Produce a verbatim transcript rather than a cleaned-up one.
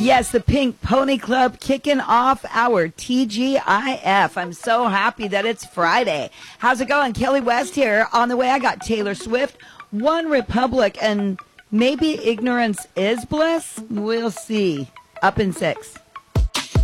Yes, the Pink Pony Club kicking off our T G I F. I'm so happy that it's Friday. How's it going? Kelly West here. On the way, I got Taylor Swift, One Republic, and maybe ignorance is bliss? We'll see. Up in six.